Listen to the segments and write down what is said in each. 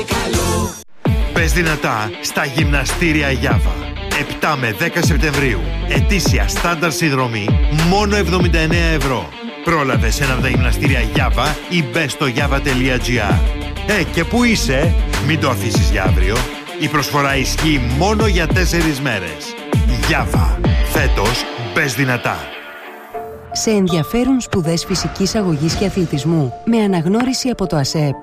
Πες δυνατά στα γυμναστήρια Γιάβα. 7 με 10 Σεπτεμβρίου. Ετήσια στάνταρ συνδρομή μόνο 79 ευρώ. Πρόλαβε σε ένα από τα γυμναστήρια Γιάβα ή μπες στο java.gr. Και πού είσαι? Μην το αφήσεις για αύριο. Η προσφορά ισχύει μόνο για 4 μέρες. Γιάβα. Φέτος μπες δυνατά. Σε ενδιαφέρουν σπουδές φυσικής αγωγής και αθλητισμού με αναγνώριση από το ΑΣΕΠ.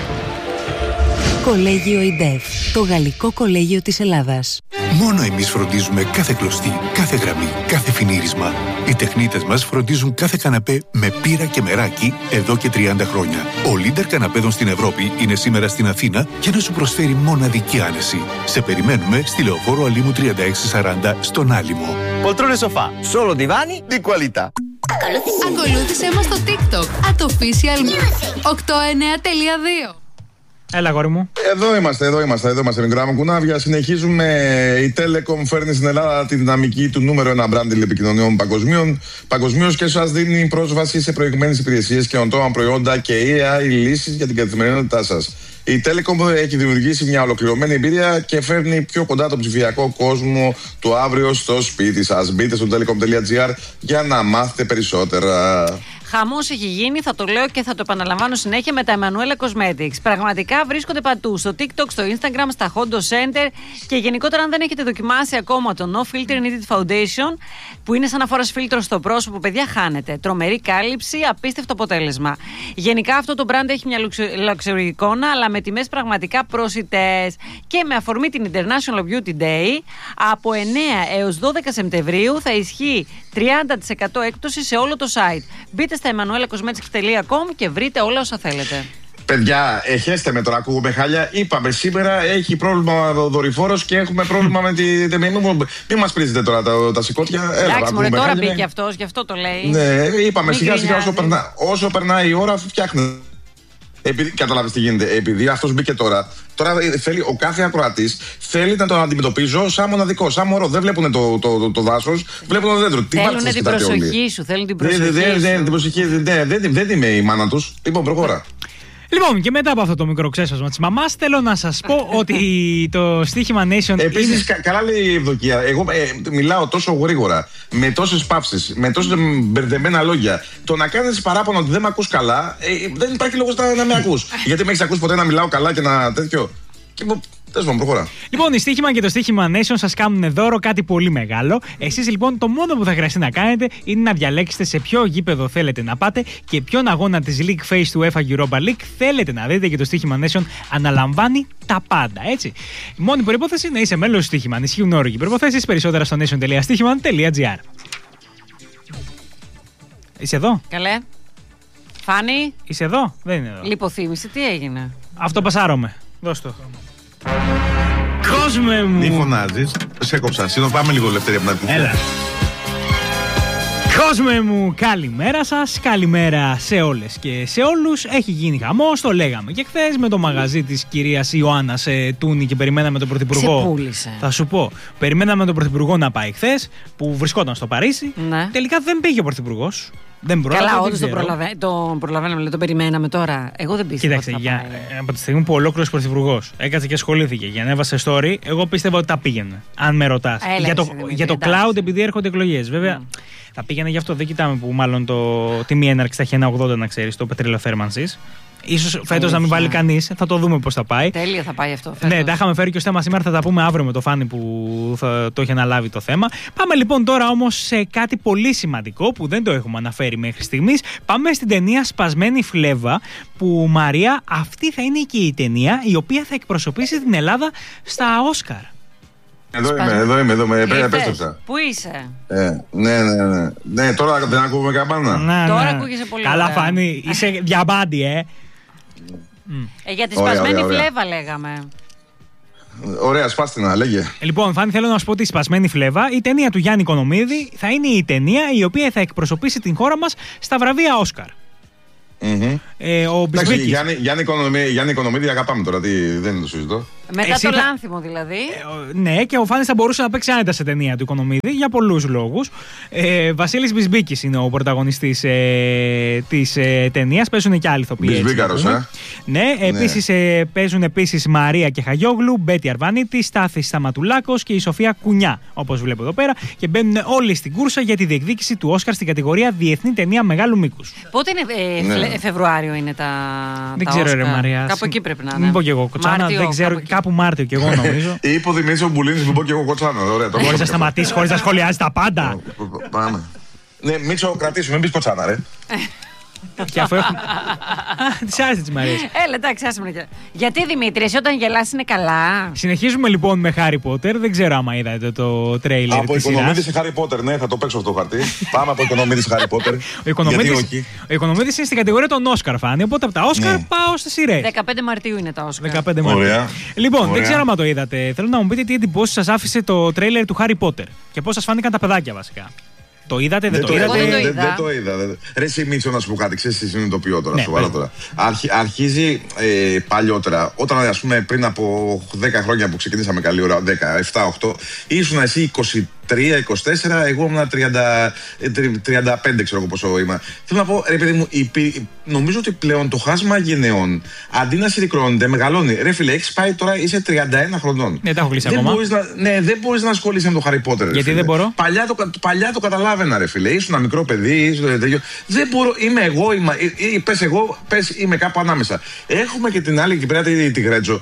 Κολέγιο ΙΝΤΕΦ, το γαλλικό κολέγιο της Ελλάδας. Μόνο εμείς φροντίζουμε κάθε κλωστή, κάθε γραμμή, κάθε φινίρισμα. Οι τεχνίτες μας φροντίζουν κάθε καναπέ με πύρα και μεράκι εδώ και 30 χρόνια. Ο leader καναπέδων στην Ευρώπη είναι σήμερα στην Αθήνα για να σου προσφέρει μοναδική άνεση. Σε περιμένουμε στη Λεωφόρο Αλήμου 3640 στον Άλυμο. Poltrone sofà, solo divani di qualità. Ακολούθησέ μας στο TikTok @official89.2. Έλα, αγόρι μου. Εδώ είμαστε, μικρά μου κουνάβια. Συνεχίζουμε. Η Telecom φέρνει στην Ελλάδα τη δυναμική του νούμερο 1 brand τηλεπικοινωνιών παγκοσμίως και σας δίνει πρόσβαση σε προηγμένες υπηρεσίες, καινοτόμα προϊόντα και AI λύσεις για την καθημερινότητά σας. Η Telecom έχει δημιουργήσει μια ολοκληρωμένη εμπειρία και φέρνει πιο κοντά τον ψηφιακό κόσμο του αύριο στο σπίτι σας. Μπείτε στο telecom.gr για να μάθετε περισσότερα. Χαμός έχει γίνει, θα το λέω και θα το επαναλαμβάνω συνέχεια με τα Emanuela Cosmetics. Πραγματικά βρίσκονται παντού. Στο TikTok, στο Instagram, στα Hondo Center και γενικότερα, αν δεν έχετε δοκιμάσει ακόμα το No Filter Needed Foundation, που είναι σαν να φοράς φίλτρο στο πρόσωπο, παιδιά, χάνετε. Τρομερή κάλυψη, απίστευτο αποτέλεσμα. Γενικά, αυτό το brand έχει μια luxury εικόνα, αλλά με τιμές πραγματικά προσιτές. Και με αφορμή την International Beauty Day, από 9 έως 12 Σεπτεμβρίου θα ισχύει 30% έκπτωση σε όλο το site. Μπείτε στα emanuelacosmetics.com και βρείτε όλα όσα θέλετε. Παιδιά, εχέστε με τώρα, ακούγουμε χάλια. Είπαμε σήμερα έχει πρόβλημα ο δορυφόρος και έχουμε πρόβλημα με τη. Μην μας πρίζετε τώρα τα σηκώτια. Εντάξει, μωρέ, τώρα μπήκε αυτός, γι' αυτό το λέει. Ναι, είπαμε σιγά σιγά όσο περνάει η ώρα, φτιάχνει. Καταλάβεις τι γίνεται. Επειδή αυτός μπήκε τώρα θέλει, ο κάθε ακροατής θέλει να τον αντιμετωπίζω σαν μοναδικό, σαν μωρό. Δεν βλέπουν το δάσος, βλέπουν το δέντρο. Θέλουν την προσοχή σου. Δεν είμαι η μάνα τους. Λοιπόν, προχώρα. Λοιπόν, και μετά από αυτό το μικρό ξέσπασμα της μαμάς, θέλω να σας πω ότι το στοίχημα Nation. Επίσης, καλά λέει η Ευδοκία. Εγώ μιλάω τόσο γρήγορα, με τόσες παύσεις, με τόσες μπερδεμένα λόγια. Το να κάνεις παράπονο ότι δεν με ακούς καλά, δεν υπάρχει λόγος να με ακούς. Γιατί με έχεις ακούσει ποτέ να μιλάω καλά και να τέτοιο. Προχωρά. Λοιπόν, η στοίχημα και το στοίχημα Nation σας κάνουν δώρο κάτι πολύ μεγάλο. Εσείς λοιπόν το μόνο που θα χρειαστεί να κάνετε είναι να διαλέξετε σε ποιο γήπεδο θέλετε να πάτε και ποιον αγώνα της League Phase του UEFA Europa League θέλετε να δείτε, και το στοίχημα Nation αναλαμβάνει τα πάντα, έτσι. Η μόνη προϋπόθεση είναι να είσαι μέλος του στοίχημα. Αν ισχύουν όροι και προϋποθέσεις, περισσότερα στο nation.stοίχημα.gr. Είσαι εδώ? Καλέ. Φάνη. Είσαι εδώ? Δεν είναι εδώ. Λιποθύμηση, τι έγινε? Αυτό πασάρωμε. Δώσ' το. Κόσμε μου! Μη φωνάζεις, σε έκοψα. Πάμε λίγο ελευθερία από την Έλα. Κόσμε μου, καλημέρα σας, καλημέρα σε όλες και σε όλους. Έχει γίνει χαμός, το λέγαμε και χθες με το μαγαζί της κυρίας Ιωάννας Τούνη και περιμέναμε τον Πρωθυπουργό. Σε πούλησε. Θα σου πω, περιμέναμε τον Πρωθυπουργό να πάει χθες, που βρισκόταν στο Παρίσι. Ναι. Τελικά δεν πήγε ο Πρωθυπουργός. Δεν πρόλαβε. Καλά, όντως τον προλαβαίναμε, τον περιμέναμε τώρα. Εγώ δεν πίστευα. Κοίταξε, από τη στιγμή που ολόκληρος πρωθυπουργός έκατσε και ασχολήθηκε και ανέβασε story, εγώ πίστευα ότι τα πήγαινε. Αν με ρωτάς. Για το cloud, επειδή έρχονται εκλογές. Βέβαια, θα πήγαινε γι' αυτό. Δεν κοιτάμε που μάλλον το τιμή έναρξη θα έχει 1,80 να ξέρεις, το πετρέλαιο θέρμανσης. Ίσως φέτος να μην βάλει κανείς, θα το δούμε πώς θα πάει. Τέλεια θα πάει αυτό φέτος. Ναι, τα είχαμε φέρει και ως θέμα σήμερα, θα τα πούμε αύριο με το Φάνη που θα το έχει αναλάβει το θέμα. Πάμε λοιπόν τώρα όμως σε κάτι πολύ σημαντικό που δεν το έχουμε αναφέρει μέχρι στιγμής. Πάμε στην ταινία Σπασμένη Φλέβα, που Μαρία, αυτή θα είναι και η ταινία η οποία θα εκπροσωπήσει την Ελλάδα στα Όσκαρ. Εδώ είμαι, επέστρεψα. Πού είσαι? Ναι, τώρα δεν ακούμε καμπάνα. Τώρα ακούγεσαι πολύ καλά, Φάνη, είσαι διαμπάντη, για τη Σπασμένη Φλέβα λέγαμε. Ωραία, σπάστηνα, λέγε. Λοιπόν, Φάνη, θέλω να σου πω ότι η Σπασμένη Φλέβα, η ταινία του Γιάννη Κονομίδη, θα είναι η ταινία η οποία θα εκπροσωπήσει την χώρα μας στα βραβεία Όσκαρ. Ο Μπισμπίκης. Γιάννη Οικονομίδη αγαπάμε τώρα, δεν το συζητώ. Μετά το Λάνθιμο δηλαδή. Ναι, και ο Φάνης θα μπορούσε να παίξει άνετα σε ταινία του Οικονομίδη για πολλούς λόγους. Βασίλης Μπισμπίκης είναι ο πρωταγωνιστής της ταινίας. Παίζουν και άλλοι ηθοποιοί. Μπισμπίκαρος, Ναι, επίσης παίζουν Μαρία και Χαγιόγλου, Μπέτη Αρβανίτη, Στάθης Σταματουλάκος και η Σοφία Κουνιά, όπως βλέπω εδώ πέρα. Και μπαίνουν όλοι στην κούρσα για τη διεκδίκηση του Όσκαρ στην κατηγορία Διεθνή Ταινία Μεγάλου Μήκους. Πότε είναι, Φεβρουάριο είναι τα. Δεν ξέρω, ρε Μαρία. Κάπου εκεί πρέπει να είναι. Μην πω κι εγώ κοτσάνα, δεν ξέρω. Κάπου Μάρτιο κι εγώ νομίζω. Είπε ο Δημήτρης ο Μπουλίνης, μην πω κι εγώ κοτσάνα. Χωρίς να σταματήσει, χωρίς να σχολιάζει τα πάντα. Πάμε. Ναι, Μίτσο, κρατήσου, μην πεις κοτσάνα, ρε. Και αφού έχουμε. Τις άρεσε τις Μαρίες. Έλα, εντάξει, άσε με. Γιατί Δημήτρη, εσύ όταν γελάς είναι καλά. Συνεχίζουμε λοιπόν με Harry Potter. Δεν ξέρω άμα είδατε το τρέιλερ. Από Οικονομίδη σε Harry Potter, ναι, θα το παίξω αυτό το χαρτί. Πάμε από Οικονομίδη σε Harry Potter. Ο Οικονομίδης είναι στην κατηγορία των Όσκαρ, Φάνη. Οπότε από τα Όσκαρ πάω στις σειρές. 15 Μαρτίου είναι τα Όσκαρ. 15 Μαρτίου. Λοιπόν, δεν ξέρω άμα το είδατε. Θέλω να μου πείτε τι εντυπώσεις σας άφησε το τρέιλερ του Harry Potter και πώς σας φάνηκαν τα παιδάκια βασικά. Το είδατε, δεν το είδατε? Δεν το είδα. Ρε εσύ Μίτσο, να σου πω κάτι, ξέρεις τι συνειδητοποιώ τώρα, σοβαρά τώρα. Αρχίζει παλιότερα, όταν ας πούμε πριν από 10 χρόνια που ξεκινήσαμε καλή ώρα, 10, 7, 8, ήσουν εσύ 23-24, εγώ ήμουν 35, ξέρω εγώ πόσο είμαι. Θέλω να πω, ρε παιδί μου, νομίζω ότι πλέον το χάσμα γενεών αντί να συρρικρώνεται, μεγαλώνει. Ρε φίλε, έχεις πάει τώρα, είσαι 31 χρονών. Ναι, τα έχω κλείσει ακόμα. Δεν μπορείς να ασχολείσαι με το Harry Potter. Γιατί δεν μπορώ? Παλιά το καταλάβαινα, ρε φίλε. Ήσουν ένα μικρό παιδί, δεν μπορώ, είμαι εγώ, πες είμαι κάπου ανάμεσα. Έχουμε και την άλλη εκεί πέρα τη Γρέτζο.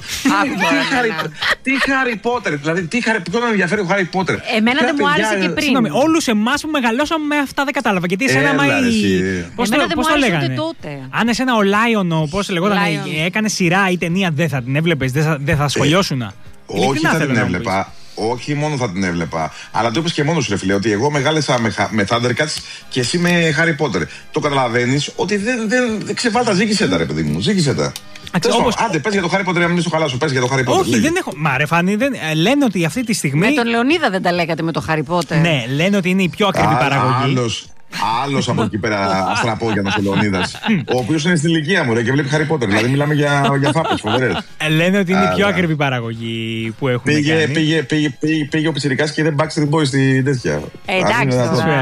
Τι Harry Potter, δηλαδή ποιον ενδιαφέρει ο Harry Potter. Εμένα δεν μου άρεσε και πριν. Συγγνώμη, όλους εμάς που μεγαλώσαμε με αυτά δεν κατάλαβα. Γιατί εσένα πώς το λέγανε? Αν εσένα ο Λάιον, πώς λεγόταν, έκανε σειρά ή ταινία, δεν θα την έβλεπες, δεν θα σχολιώσουνα? Όχι, θα την έβλεπα. Όχι μόνο θα την έβλεπα, αλλά το είπες και μόνος σου, ρε φίλε, ότι εγώ μεγάλεσα με Thundercats και εσύ με Harry Potter. Το καταλαβαίνεις ότι δεν ξεβάλτα, ζήγησε τα, ρε παιδί μου, ζήγησε τα. Άντε, πες για το Harry Potter, να μην στο χαλάσω, πες για το Harry Potter. Όχι, δεν έχω. Μα ρε Φάνη, λένε ότι αυτή τη στιγμή. Με τον Λεωνίδα δεν τα λέγατε με το Harry Potter. Ναι, λένε ότι είναι η πιο ακριβή παραγωγή. Άλλος από εκεί πέρα αστραπόγια ο Λεωνίδας, ο οποίος είναι στην ηλικία μου, ρε, και βλέπει Harry Potter. Δηλαδή μιλάμε για φάπες φοβερές. Λένε ότι είναι η πιο ακριβή παραγωγή που έχουν κάνει. Πήγε ο Πιτσιρικάς και είδε Backstreet Boys στη τέτοια. Εντάξει,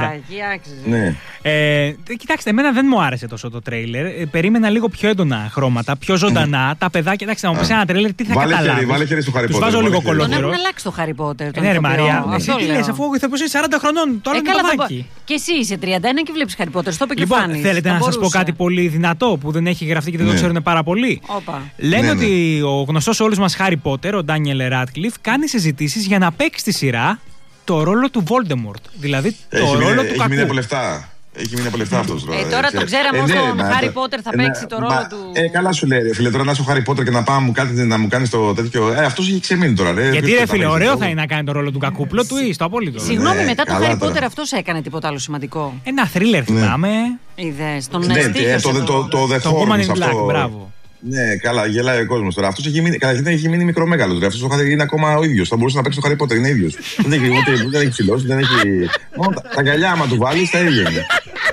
ναι. Κοιτάξτε, εμένα δεν μου άρεσε τόσο το τρέιλερ. Περίμενα λίγο πιο έντονα χρώματα, πιο ζωντανά. Τα παιδάκια, εντάξει, να μου πει ένα τρέιλερ, τι θα καταλάβει. Βάλε χέρι στο Harry Potter. Τους βάζω λίγο κολόφερο. Τον έχουν αλλάξει το Harry Potter. Ναι, ρε Μαρία, εσύ τι λες, αφού ο ηθοποιός είναι 40 χρονών, τώρα είναι παιδάκι. Και εσύ είσαι 31 και βλέπεις Harry Potter. Στο Λοιπόν, θέλετε να σας πω κάτι πολύ δυνατό που δεν έχει γραφτεί και δεν το ξέρουν πάρα πολύ? Λένε ότι ο γνωστός όλους μας Harry Potter, ο Daniel Radcliffe, κάνει συζητήσεις για να παίξει στη σειρά το ρόλο του Voldemort. Δηλαδή το ρόλο του κακού. Έχει μείνει από λεφτά αυτός τώρα. Τώρα το ξέραμε ότι ο Harry Potter θα παίξει το ρόλο του. Καλά σου λέει, φίλε, τώρα να είσαι ο Harry Potter και να πάμε να μου κάνει το τέτοιο. Αυτός έχει ξεμείνει τώρα. Γιατί ρε φίλε, ωραίο θα είναι να κάνει το ρόλο του κακού. Πλot twist, το απόλυτο. Συγγνώμη, μετά το Harry Potter αυτός έκανε τίποτα άλλο σημαντικό? Ένα θρίλερ θυμάμαι. Είδες, τον το The Thorns. Μπράβο. Ναι, καλά, γελάει ο κόσμος τώρα. Αυτός έχει μείνει μικρομέγαλος. Αυτός είναι ακόμα ο ίδιος. Θα μπορούσε να παίξει το Harry Potter, είναι ίδιος. Δεν έχει ψηλώσει, δεν έχει. Μόνο τα γυαλιά, άμα του βάλει, τα ίδια είναι.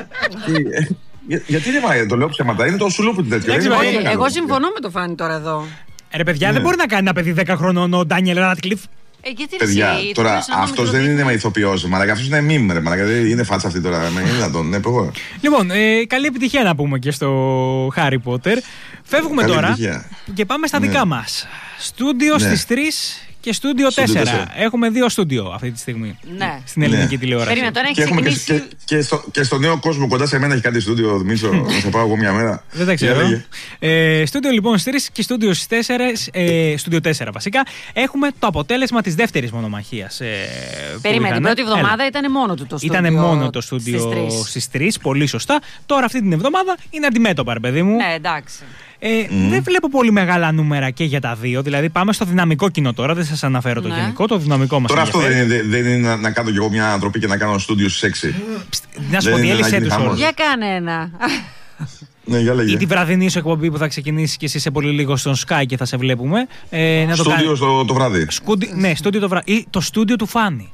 Γιατί δεν πάει, το λέω ψέματα, είναι το σουλούπι του τέτοιο. Εγώ συμφωνώ με το Φάνη τώρα εδώ. Ρε παιδιά, δεν μπορεί να κάνει ένα παιδί 10 χρονών ο Ντάνιελ Ράτκλιφ. Παιδιά, τώρα αυτός δεν είναι ηθοποιός, μαλάκα, αυτός είναι μίμ, ρε μαλάκα, είναι φάτσα αυτή τώρα, είναι δυνατόν, ναι, εγώ. Λοιπόν, καλή επιτυχία να πούμε και στο Harry Potter. Φεύγουμε τώρα και πάμε στα δικά μας. Στούντιο στις 3 και στούντιο 4. Έχουμε 2 στούντιο αυτή τη στιγμή. Ναι. Στην ελληνική τηλεόραση. Περίμενε, τώρα έχει ξεκινήσει. Και στο νέο κόσμο κοντά σε μένα έχει κάτι στούντιο, Μίτσο, να σε πάω εγώ μια μέρα. Δεν τα ξέρω. Στούντιο λοιπόν στις 3 και στούντιο στις 4, στούντιο 4 βασικά, έχουμε το αποτέλεσμα της δεύτερης μονομαχίας. Περίμενε, την πρώτη εβδομάδα ήταν μόνο του το στούντιο. Ήταν μόνο το στούντιο στις 3, πολύ σωστά. Τώρα αυτή την εβδομάδα είναι αντιμέτωπα, ρε παιδί μου. Ναι, εντάξει. Δεν βλέπω πολύ μεγάλα νούμερα και για τα δύο. Δηλαδή, πάμε στο δυναμικό κοινό τώρα. Δεν σας αναφέρω το γενικό, το δυναμικό μας. Τώρα αυτό δεν είναι να κάνω κι εγώ μια ανατροπή και να κάνω στούντιο στις 6. Να σου πω, διέλυσέ τους όλους. Για κάνε ένα. Ναι, για λέγε. Ή τη βραδινή σου εκπομπή που θα ξεκινήσει και εσύ σε πολύ λίγο στον Sky και θα σε βλέπουμε. Στούντιο το βράδυ. Ναι, στούντιο το βράδυ. Ή το στούντιο του Φάνη.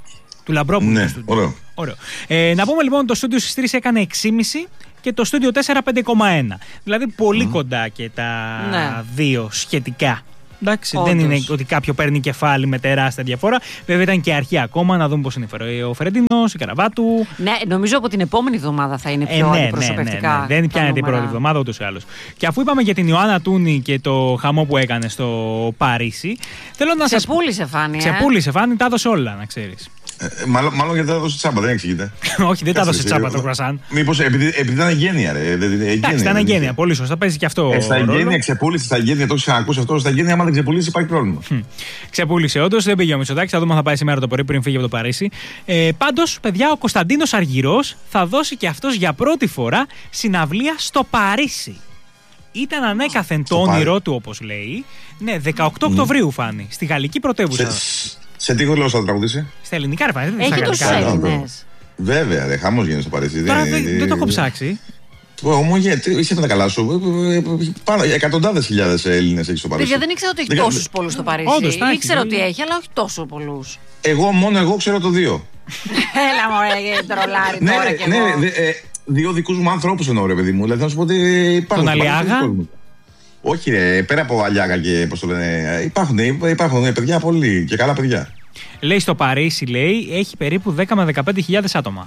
Του Λαμπρόπουλου. Ναι, ωραίο. Να πούμε λοιπόν το στούντιο στις 3 έκανε 6,5 και το στούντιο 4 5,1. Δηλαδή πολύ κοντά και τα δύο σχετικά. Εντάξει, δεν είναι ότι κάποιο παίρνει κεφάλι με τεράστια διαφορά. Βέβαια ήταν και αρχή ακόμα, να δούμε πώς είναι ο Φερεντίνος, η Καραβάτου. Ναι, νομίζω από την επόμενη εβδομάδα θα είναι πιο αντιπροσωπευτικά. Ναι. Δεν πιάνεται η πρώτη εβδομάδα ούτως ή άλλως. Και αφού είπαμε για την Ιωάννα Τούνη και το χαμό που έκανε στο Παρίσι, θέλω να σας. Ξεπούλησε φάνη. Ξεπούλησε φάνη, τα έδωσε όλα, να ξέρεις. Μάλλον γιατί τα έδωσε τσάμπα, δεν εξηγείται. Όχι, δεν τα έδωσε τσάμπα το κρουασάν. Μήπως επειδή ήταν εγγένεια, ρε. Εντάξει, ήταν εγγένεια, πολύ σωστά. Παίζει και αυτό. Στα εγγένεια ξεπούλησε, στα εγγένεια το έχεις ακούσει αυτό. Στα εγγένεια, άμα δεν ξεπούλησε, υπάρχει πρόβλημα. Ξεπούλησε, όντως, δεν πήγε ο Μητσοτάκης. Θα δούμε αν θα πάει σήμερα το πρωί πριν φύγει από το Παρίσι. Πάντως, παιδιά, ο Κωνσταντίνος Αργυρός θα δώσει και αυτός για πρώτη φορά συναυλία στο Παρίσι. Ήταν ανέκαθεν το όνειρό του, όπως λέει. Ναι, 18 Οκτωβρίου φάνη, στη γαλλική πρωτεύουσα. Σε τι γλώσσα θα τραγουδήσει? Στα ελληνικά, ρε φάνη. Έχει τους Έλληνες. Βέβαια, ρε, χαμός γίνεται στο Παρίσι. Τώρα δεν το έχω ψάξει. Είσαι με τα καλά σου. Εκατοντάδες χιλιάδες Έλληνες έχει στο Παρίσι. Παιδιά, δεν ήξερα ότι έχει τόσους πολλούς στο Παρίσι. Ήξερα ότι έχει, αλλά όχι τόσο πολλούς. Εγώ ξέρω το 2. Έλα μωρέ, τρολάρι τώρα κι εγώ. Ναι, δύο δικούς μου ανθρώπους εννοώ, ρε παιδί μου. Δηλαδή θα σου πω ότι υπάρχουν. Τον Αλιάγα. Όχι, ρε, πέρα από Αλιάγα και πώς το λένε. Υπάρχουν παιδιά πολύ και καλά παιδιά. Λέει στο Παρίσι, λέει, έχει περίπου 10 με 15.000 άτομα.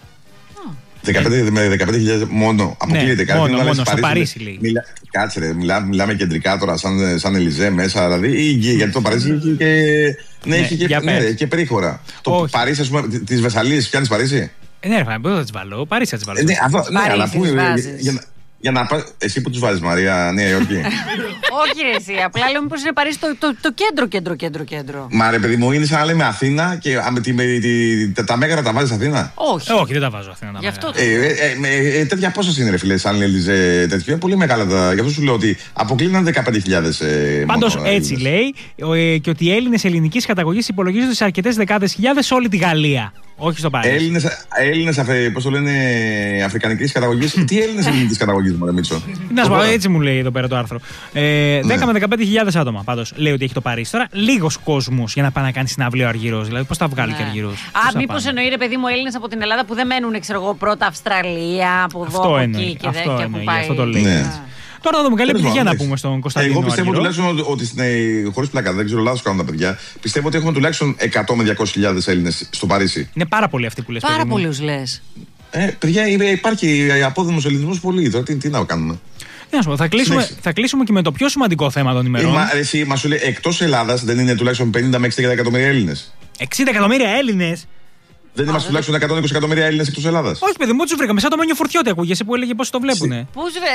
15 με 15.000 μόνο. Αποκλείεται κάτι. Μόνο στο Παρίσι, λέει. Κάτσε, ρε, μιλάμε κεντρικά τώρα, σαν Ελιζέ μέσα, δηλαδή. Γιατί το Παρίσι έχει και περίχωρα. Το Παρίσι, ας πούμε, τη Βεσσαλία, πιάνει Παρίσι. Ναι, ρε, δεν θα τι βάλω. Παρίσι θα τι βάλω. Ναι, αλλά πού. Για να πας, εσύ που τους βάζεις, Μαρία, Νέα Υόρκη? Όχι ρε εσύ, απλά λέω μήπως είναι Παρίσι το κέντρο. Μα ρε παιδί μου, είναι σαν να λέμε Αθήνα και τα μέγαρα τα βάζεις Αθήνα? Όχι, δεν τα βάζω Αθήνα. Γι' αυτό τέτοια πόσα είναι ρε φίλε, σαν Ελιζέ τέτοιο, είναι πολύ μεγάλα τα. Γι' αυτό σου λέω ότι αποκλίνονται 15.000. Πάντως έτσι λέει, και ότι οι Έλληνες ελληνικής καταγωγής υπολογίζονται σε αρκετές δεκάδες χιλιάδες σε όλη τη Γαλλία. Όχι στο Παρίσι. Έλληνες, πώς το λένε, αφρικανικής καταγωγής. Τι Έλληνες ελληνικής καταγωγής, μωρέ Μίτσο? Να σου πω, έτσι μου λέει εδώ πέρα το άρθρο. 10 με 15.000 άτομα πάντως λέει ότι έχει το Παρίσι. Τώρα λίγος κόσμος για να πάει να κάνει συναυλία ο Αργυρός. Δηλαδή, πώς θα βγάλει και ο Αργυρός? Μήπως εννοεί ρε παιδί μου Έλληνες από την Ελλάδα που δεν μένουν, ξέρω εγώ, πρώτα Αυστραλία, από εδώ, από εκεί και δέκια που πάει. Αυτό το λέει. Τώρα να δούμε, καλή επιτυχία να πούμε στον Κωνσταντίνο. Εγώ πιστεύω τουλάχιστον ότι χωρίς πλάκα, δεν ξέρω, λάθος κάνουν τα παιδιά. Πιστεύω ότι έχουμε τουλάχιστον 100 με 200.000 Έλληνες στο Παρίσι. Είναι πάρα πολλοί αυτοί που λες. Πάρα πολλούς λες. Παιδιά, υπάρχει απόδομος ελληνισμός πολύ. Τώρα τι να κάνουμε. Θα κλείσουμε και με το πιο σημαντικό θέμα των ημερών. Μα σου λέει, εκτός Ελλάδας δεν είναι τουλάχιστον 50 με 60 εκατομμύρια Έλληνες? 60 εκατομμύρια Έλληνες! Δεν είμαστε τουλάχιστον 120 εκατομμύρια Έλληνες εκτός Ελλάδας? Όχι, παιδί μου, τους βρήκαμε. Σαν το Μένιο Φορτιώτη ακούγεσαι που έλεγε πώς το βλέπουνε.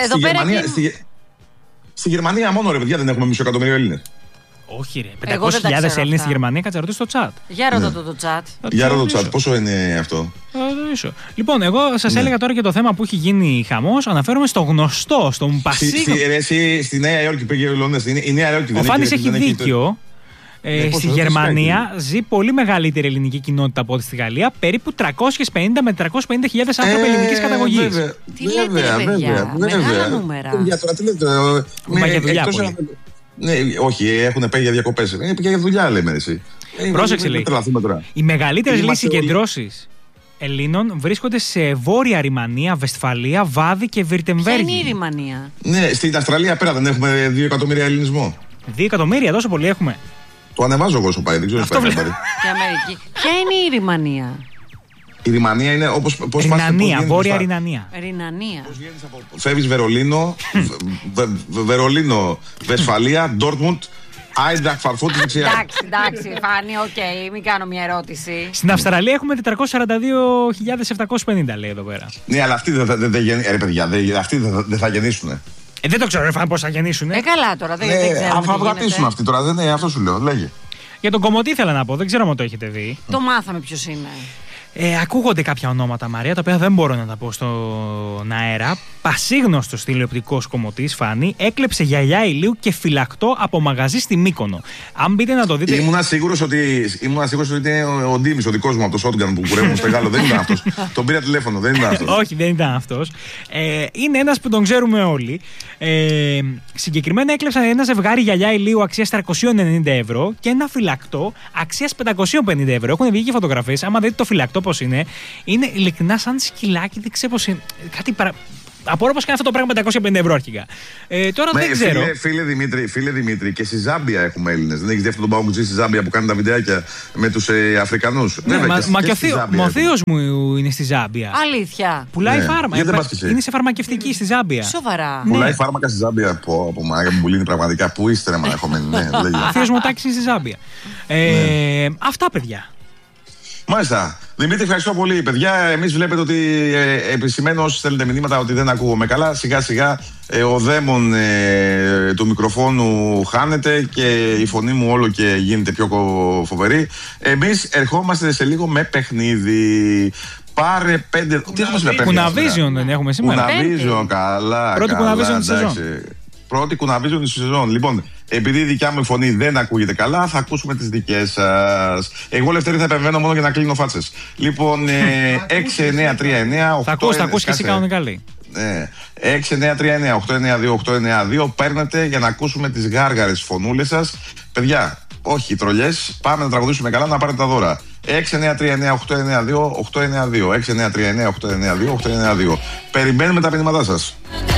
Στη Γερμανία μόνο ρε παιδιά δεν έχουμε μισό εκατομμύριο Έλληνες. Όχι ρε, 500.000 Έλληνες στη Γερμανία, κάτσε ρωτήσω στο chat. Για ρώτα το chat. Για ρώτα το chat, πόσο είναι αυτό? Λοιπόν, εγώ σας έλεγα τώρα για το θέμα που έχει γίνει χαμός. Αναφέρομαι στο γνωστό, στον Πασίγο. Στη Νέα Υόρκη πήγε ο Λονές. Η Νέα Υόρκη ο Φάνης έχει δίκιο. Στη Γερμανία ζει πολύ μεγαλύτερη ελληνική κοινότητα από ό,τι στη Γαλλία. Περίπου 350 με 350.000 άνθρωποι ελληνικής καταγωγής. Τι λέτε, παιδιά, μεγάλα νούμερα. Μα για δουλειά πολύ. Ναι, όχι, έχουν πάει για διακοπές. Για δουλειά λέμε εσύ. Πρόσεξε, λέει. Οι μεγαλύτερες λύσεις συγκεντρώσεις Ελλήνων βρίσκονται σε Βόρεια Ρημανία, Βεσφαλία, Βάδη και Βιρτεμβέργη. Ποια είναι η Ρημανία? Ναι, στην Αυστραλία πέρα δεν έχουμε 2 εκατομμύρια ελληνισμό. 2 εκατομμύρια, τόσο πολύ έχουμε. Το ανεβάζω εγώ όσο πάει, δεν ξέρω τι πάει. Ποια είναι η Ρημανία? Η Ρημανία είναι όπως. Ρινανία, Βόρεια Ρινανία. Φεύγεις Βερολίνο, Βεσφαλία, Ντόρτμουντ, Άιντραχτ Φαρφούτ δεξιά. Εντάξει, Φάνη, οκ, μην κάνω μια ερώτηση. Στην Αυστραλία έχουμε 442.750, λέει εδώ πέρα. Ναι, αλλά αυτοί δεν θα γεννήσουν. Δεν το ξέρω, Φάνη, πώς θα γεννήσουν. Καλά τώρα, δεν ξέρω. Θα βγατήσουν αυτοί τώρα, δεν είναι αυτό σου λέω, λέγε. Για τον Κομωτή ήθελα να πω, δεν ξέρω αν το έχετε δει. Το μάθαμε ποιος είναι. Ακούγονται κάποια ονόματα, Μαρία, τα οποία δεν μπορώ να τα πω στον αέρα. Πασίγνωστος τηλεοπτικός κομμωτής, Φάνη, έκλεψε γυαλιά ηλίου και φυλακτό από μαγαζί στη Μύκονο. Αν μπείτε να το δείτε. Ήμουνα σίγουρος ότι είναι ο Ντίμης, ο δικός μου από το shotgun που κουρεύουν στο Γάλλο. Δεν ήταν αυτός. Τον πήρα τηλέφωνο, δεν ήταν αυτός. Όχι, δεν ήταν αυτός. Είναι ένας που τον ξέρουμε όλοι. Συγκεκριμένα έκλεψαν ένα ζευγάρι γυαλιά ηλίου αξίας 390 ευρώ και ένα φυλακτό αξίας 550 ευρώ. Έχουν βγει και φωτογραφίες. Άμα δείτε το φυλακτό πώς είναι ειλικρινά σαν σκυλάκι, δεν ξέρω πώς είναι. Απορώ πως κάνει αυτό το πράγμα 550 ευρώ αρχικά. Τώρα δεν ξέρω. Φίλε Δημήτρη, και στη Ζάμπια έχουμε Έλληνες. Δεν έχεις δει αυτόν τον παγκοτζή στη Ζάμπια που κάνει τα βιντεάκια με τους Αφρικανούς? Ναι, μα ο θείος μου είναι στη Ζάμπια. Αλήθεια. Πουλάει φάρμακα. Είναι σε φαρμακευτική στη Ζάμπια. Σοβαρά. Πουλάει φάρμακα στη Ζάμπια. Μου λύνει πραγματικά. Πού είστε, ρε μαλακωμένοι? Ο θείος μου τάξει είναι στη Ζάμπια. Αυτά, παιδιά. Μάλιστα. Δημήτρη, ευχαριστώ πολύ. Παιδιά, εμείς βλέπετε ότι επισημαίνω όσοι στέλνετε μηνύματα ότι δεν ακούγομαι καλά. Σιγά σιγά ο δαίμον του μικροφόνου χάνεται και η φωνή μου όλο και γίνεται πιο φοβερή. Εμείς ερχόμαστε σε λίγο με παιχνίδι. Πάρε 5. Τι έχουμε σήμερα? Κουναβίζιον δεν έχουμε σήμερα? Κουναβίζιον, καλά. Πρώτη κουναβίζιον τη σεζόν. Πρώτη κουναβίζιον τη σεζόν. Λοιπόν, επειδή η δικιά μου φωνή δεν ακούγεται καλά, θα ακούσουμε τις δικές σας. Εγώ, Λευτέρη, θα επεμβαίνω μόνο για να κλείνω φάτσες. Λοιπόν, 6939. Θα ακούσει και εσύ κανονικά, λέει. 6939 892 παίρνετε για να ακούσουμε τις γάργαρες φωνούλες σας. Παιδιά, όχι τρολιές, πάμε να τραγουδήσουμε καλά, να πάρετε τα δώρα. 6939 892 892. 6939 892 892. Περιμένουμε τα μηνύματά σας.